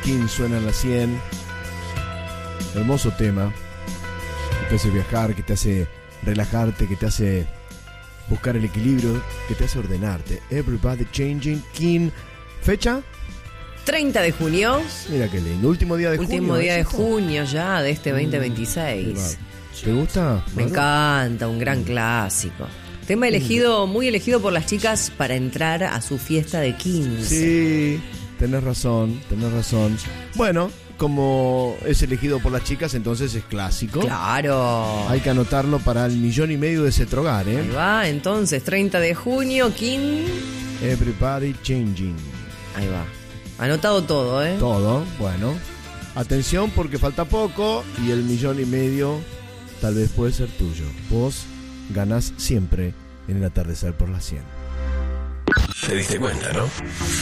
King suena en la 100. Hermoso tema. Que te hace viajar, que te hace relajarte, que te hace buscar el equilibrio, que te hace ordenarte. Everybody Changing, King. ¿Fecha? 30 de junio. Mira qué lindo. Último día de junio. Último día de junio ya de este 2026. ¿Te gusta? Me encanta, un gran clásico. Tema elegido, muy elegido por las chicas para entrar a su fiesta de 15. Sí, tenés razón. Bueno, como es elegido por las chicas, entonces es clásico. Claro. Hay que anotarlo para el 1,5 millones de Cetrogar, ¿eh? Ahí va, entonces, 30 de junio, King. Everybody Changing. Ahí va. Anotado todo, ¿eh? Todo, bueno. Atención porque falta poco y el 1,5 millones tal vez puede ser tuyo. Vos ganás siempre en el atardecer por la 100. Te diste cuenta, ¿no?